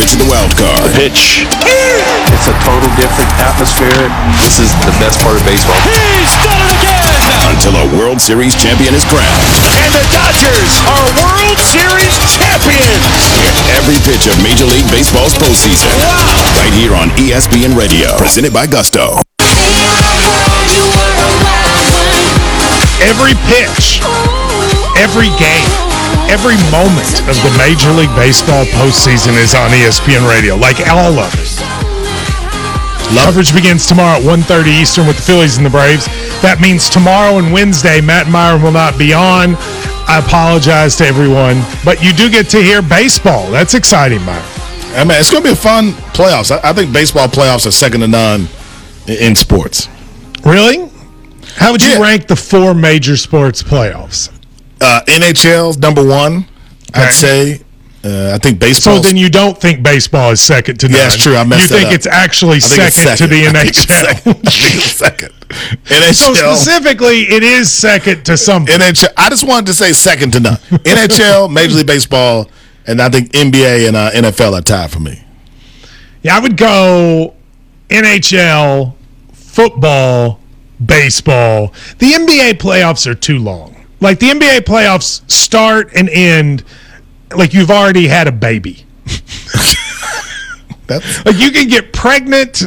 to the wild card. Pitch. It's a total different atmosphere. This is the best part of baseball. He's done it again! Until a World Series champion is crowned. And the Dodgers are World Series champions! Get every pitch of Major League Baseball's postseason. Wow! Right here on ESPN Radio. Presented by Gusto. Every pitch, every game, every moment of the Major League Baseball postseason is on ESPN Radio, like all of it. Coverage begins tomorrow at 1:30 Eastern with the Phillies and the Braves. That means tomorrow and Wednesday, Matt Meyer will not be on. I apologize to everyone, but you do get to hear baseball. That's exciting, Meyer. I mean, it's going to be a fun playoffs. I think baseball playoffs are second to none in sports. Really? How would you rank the four major sports playoffs? NHL's number one, I'd say. I think baseball. So then you don't think baseball is second to none? Yeah, it's true. I messed that up. You think it's actually second to the NHL? I think it's second. NHL. So specifically, it is second to something. NHL. I just wanted to say second to none. NHL, Major League Baseball, and I think NBA and NFL are tied for me. Yeah, I would go NHL, football, baseball. The NBA playoffs are too long. Like, the NBA playoffs start and end like you've already had a baby. Like, you can get pregnant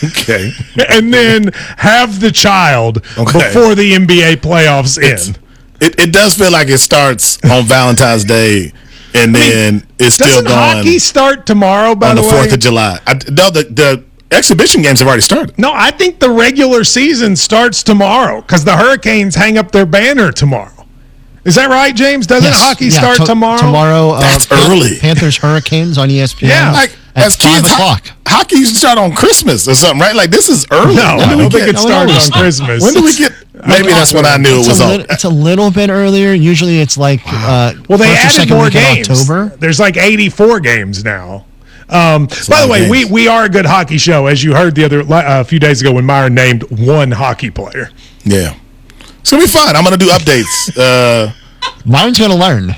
and then have the child before the NBA playoffs end. It does feel like it starts on Valentine's Day and then it's still going. Doesn't hockey start tomorrow, by the way? On the 4th of July. No, the exhibition games have already started. No, I think the regular season starts tomorrow because the Hurricanes hang up their banner tomorrow. Is that right, James? Doesn't hockey start tomorrow? Tomorrow, that's early. Panthers Hurricanes on ESPN. Yeah, like at as 5 kids, o'clock. Hockey used to start on Christmas or something, right? Like, this is early. No, I don't think it started on Christmas. When do we get? Maybe that's when I knew it was on. It's a little bit earlier. Usually, it's like well, they added more games. October. There's like 84 games now. By the way, we are a good hockey show, as you heard a few days ago when Meyer named one hockey player. Yeah, it's gonna be fun. I'm gonna do updates. Myron's going to learn.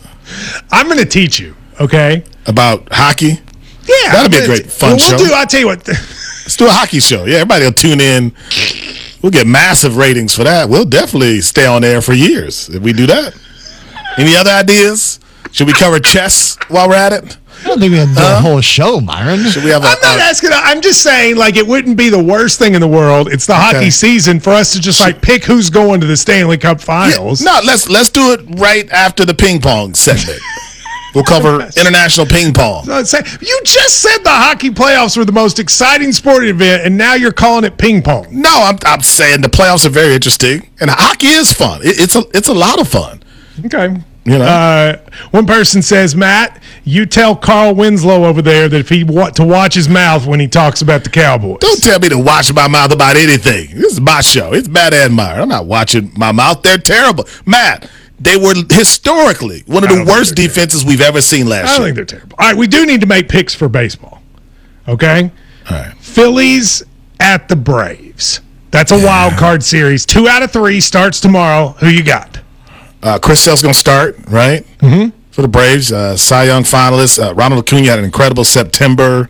I'm going to teach you, okay? About hockey? Yeah. That'll be a great fun show. I'll tell you what. Let's do a hockey show. Yeah, everybody will tune in. We'll get massive ratings for that. We'll definitely stay on air for years if we do that. Any other ideas? Should we cover chess while we're at it? I don't think we have the whole show, Myron. Should we have I'm not asking. I'm just saying, like, it wouldn't be the worst thing in the world. It's the hockey season for us to just pick who's going to the Stanley Cup Finals. Yeah, no, let's do it right after the ping pong segment. We'll cover international ping pong. You just said the hockey playoffs were the most exciting sporting event, and now you're calling it ping pong. No, I'm saying the playoffs are very interesting, and hockey is fun. It's a lot of fun. Okay. You know? One person says, Matt, you tell Carl Winslow over there that if he want to watch his mouth when he talks about the Cowboys. Don't tell me to watch my mouth about anything. This is my show. It's Matt and Meyer. I'm not watching my mouth. They're terrible. Matt, they were historically one of the worst defenses we've ever seen last year. I don't think they're terrible. All right, we do need to make picks for baseball. Okay? All right. Phillies at the Braves. That's a wild card series. 2 out of 3 starts tomorrow. Who you got? Chris Sale's going to start, right? Mm-hmm. For the Braves, Cy Young finalist. Ronald Acuna had an incredible September.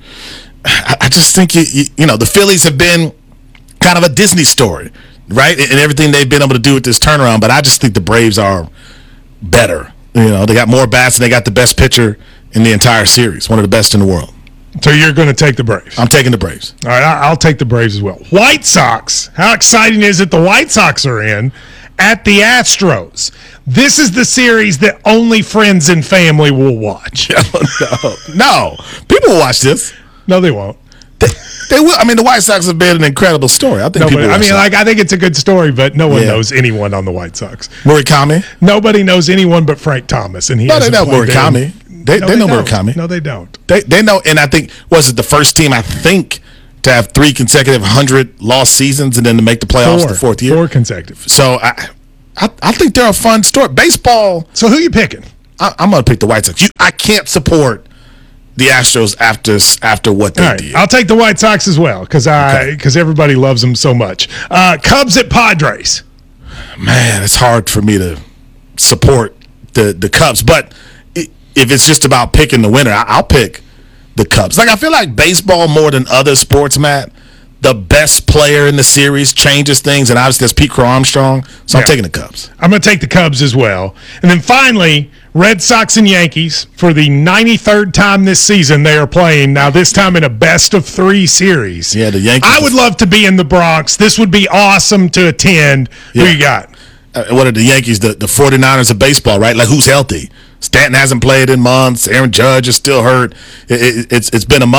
I just think, the Phillies have been kind of a Disney story, right? And everything they've been able to do with this turnaround. But I just think the Braves are better. They got more bats and they got the best pitcher in the entire series, one of the best in the world. So you're going to take the Braves? I'm taking the Braves. All right, I'll take the Braves as well. White Sox. How exciting is it the White Sox are in at the Astros? This is the series that only friends and family will watch. No. People will watch this. No, they won't. They will. I mean, the White Sox have been an incredible story. I think people will. I think it's a good story, but no one knows anyone on the White Sox. Murakami? Nobody knows anyone but Frank Thomas, and he they know Murakami. They know Murakami. No, they don't. They know, and I think, was it the first team, to have 3 consecutive 100-loss seasons and then to make the playoffs the 4th year? 4 consecutive. So I think they're a fun story. Baseball. So who are you picking? I'm going to pick the White Sox. I can't support the Astros after what they did. I'll take the White Sox as well because everybody loves them so much. Cubs at Padres. Man, it's hard for me to support the Cubs, but if it's just about picking the winner, I'll pick the Cubs. Like, I feel like baseball more than other sports, Matt, the best player in the series changes things, and obviously that's Pete Crow Armstrong, so I'm taking the Cubs. I'm going to take the Cubs as well. And then finally, Red Sox and Yankees, for the 93rd time this season they are playing, now this time in a best-of-3 series. Yeah, the Yankees. I would love to be in the Bronx. This would be awesome to attend. Yeah. Who you got? What are the Yankees? The 49ers of baseball, right? Like, who's healthy? Stanton hasn't played in months. Aaron Judge is still hurt. It's been a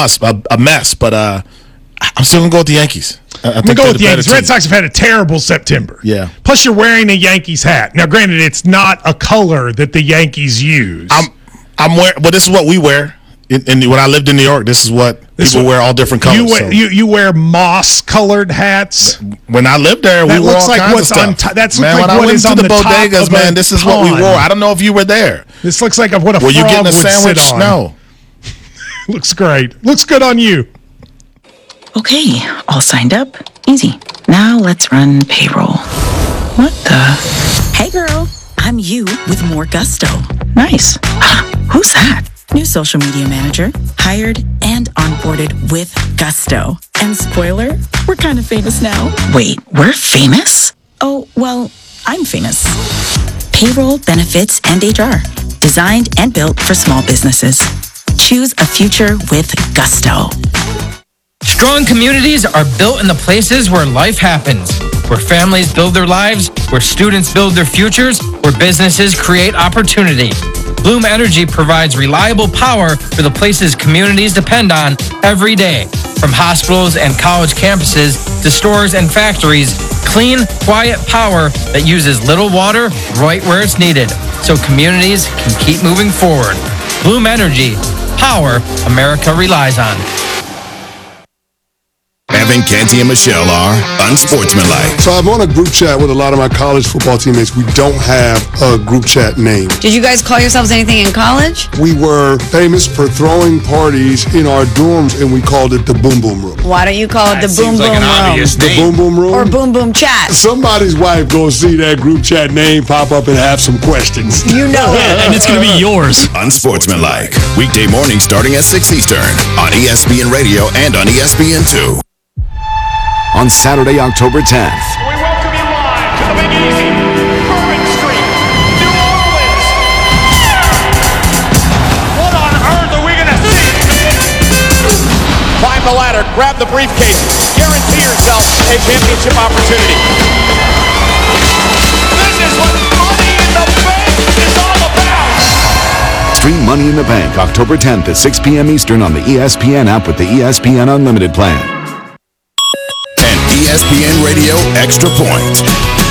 mess, but I'm still going to go with the Yankees. I'm going to go with the Yankees. Red Sox have had a terrible September. Yeah. Plus, you're wearing a Yankees hat. Now, granted, it's not a color that the Yankees use. I'm wearing, but this is what we wear. And when I lived in New York, this is what people wear, all different colors. You wear moss-colored hats. When I lived there, we wore all kinds of stuff. That's man, like when what I went is to on the the top bodegas, of man, this is what we wore. I don't know if you were there. This looks like what a frog you getting a would sandwich? sit on. No. Looks great. Looks good on you. Okay, all signed up. Easy. Now let's run payroll. What the? Hey girl, I'm you with more gusto. Nice. Who's that? New social media manager, hired and onboarded with gusto. And spoiler, we're kind of famous now. Wait, we're famous? Oh, well, I'm famous. Payroll, benefits, and HR. Designed and built for small businesses. Choose a future with gusto. Strong communities are built in the places where life happens, where families build their lives, where students build their futures, where businesses create opportunity. Bloom Energy provides reliable power for the places communities depend on every day. From hospitals and college campuses to stores and factories, clean, quiet power that uses little water right where it's needed, so communities can keep moving forward. Bloom Energy, power America relies on. Evan, Canty, and Michelle are unsportsmanlike. So I'm on a group chat with a lot of my college football teammates. We don't have a group chat name. Did you guys call yourselves anything in college? We were famous for throwing parties in our dorms, and we called it the Boom Boom Room. Why don't you call it the Boom Boom Room? The Boom Boom Room? Or Boom Boom Chat. Somebody's wife gonna see that group chat name pop up and have some questions. You know it. And it's going to be yours. Unsportsmanlike. Weekday mornings starting at 6 Eastern on ESPN Radio and on ESPN2. On Saturday, October 10th. We welcome you live to the Big Easy, Bourbon Street, New Orleans. What on earth are we going to see? Climb the ladder, grab the briefcase, guarantee yourself a championship opportunity. This is what Money in the Bank is all about. Stream Money in the Bank October 10th at 6 p.m. Eastern on the ESPN app with the ESPN Unlimited plan. ESPN Radio Extra Point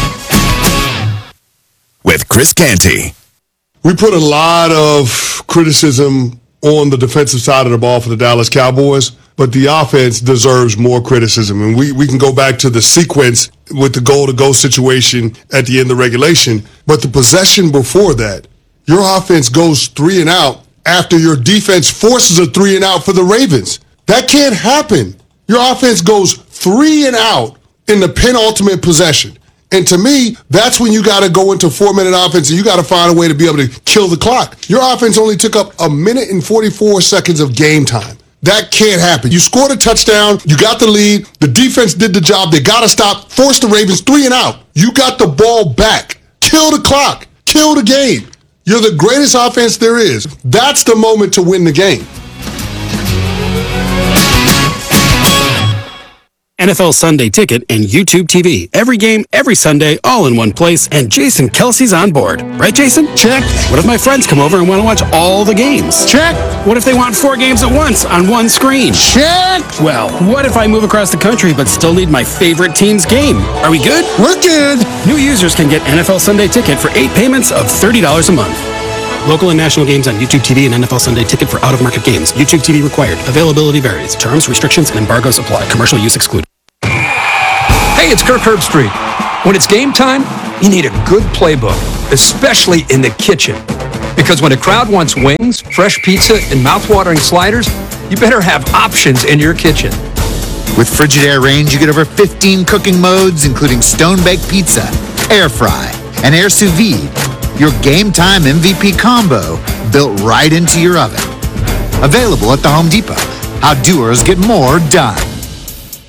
with Chris Canty. We put a lot of criticism on the defensive side of the ball for the Dallas Cowboys, but the offense deserves more criticism. And we can go back to the sequence with the goal-to-go situation at the end of regulation, but the possession before that, your offense goes 3 and out after your defense forces a 3 and out for the Ravens. That can't happen. Your offense goes 3 and out in the penultimate possession. And to me, that's when you got to go into 4-minute offense and you got to find a way to be able to kill the clock. Your offense only took up 1 minute and 44 seconds of game time. That can't happen. You scored a touchdown. You got the lead. The defense did the job. They got to stop. Force the Ravens 3 and out. You got the ball back. Kill the clock. Kill the game. You're the greatest offense there is. That's the moment to win the game. NFL Sunday Ticket and YouTube TV. Every game, every Sunday, all in one place, and Jason Kelsey's on board. Right, Jason? Check. What if my friends come over and want to watch all the games? Check. What if they want 4 games at once on one screen? Check. Well, what if I move across the country but still need my favorite team's game? Are we good? We're good. New users can get NFL Sunday Ticket for 8 payments of $30 a month. Local and national games on YouTube TV and NFL Sunday Ticket for out-of-market games. YouTube TV required. Availability varies. Terms, restrictions, and embargoes apply. Commercial use excluded. Hey, it's Kirk Herbstreit. When it's game time, you need a good playbook, especially in the kitchen. Because when a crowd wants wings, fresh pizza, and mouth-watering sliders, you better have options in your kitchen. With Frigidaire Range, you get over 15 cooking modes, including stone-baked pizza, air fry, and air sous vide. Your game time MVP combo built right into your oven. Available at the Home Depot. How doers get more done.